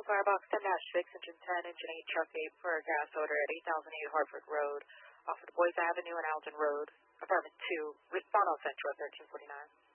Firebox 10-6, Engine 10, Engine 8, Truck 8 for a gas order at 8008 Hartford Road, off of Boys Avenue and Alton Road, Apartment 2, Ronald Central, 1349.